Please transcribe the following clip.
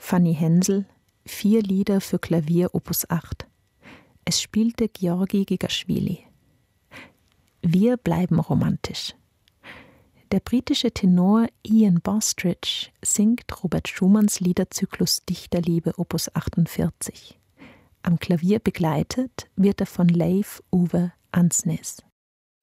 Fanny Hensel, 4 Lieder für Klavier Opus 8. Es spielte Georgi Gigaschwili. Wir bleiben romantisch. Der britische Tenor Ian Bostridge singt Robert Schumanns Liederzyklus Dichterliebe Opus 48. Am Klavier begleitet wird er von Leif Uwe Ansnes.